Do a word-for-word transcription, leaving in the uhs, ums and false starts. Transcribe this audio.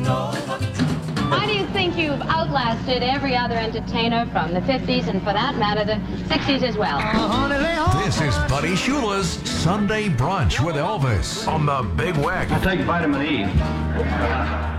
Why do you think you've outlasted every other entertainer from the fifties and, for that matter, the sixties as well? This is Buddy Shula's Sunday Brunch with Elvis on the Big Wagon. I take vitamin E.